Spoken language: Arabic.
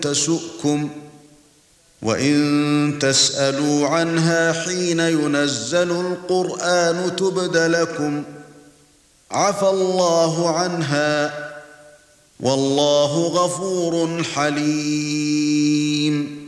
تسؤكم وإن تسألوا عنها حين ينزل القرآن تبد لكم عفى الله عنها والله غفور حليم.